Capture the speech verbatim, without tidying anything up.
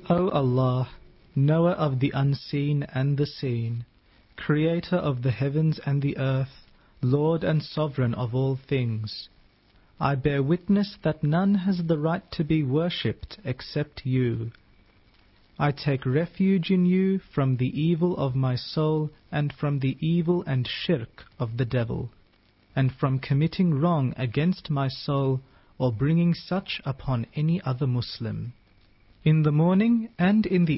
O Allah, knower of the unseen and the seen, creator of the heavens and the earth, Lord and sovereign of all things, I bear witness that none has the right to be worshipped except you. I take refuge in you from the evil of my soul and from the evil and shirk of the devil, and from committing wrong against my soul or bringing such upon any other Muslim. In the morning and in the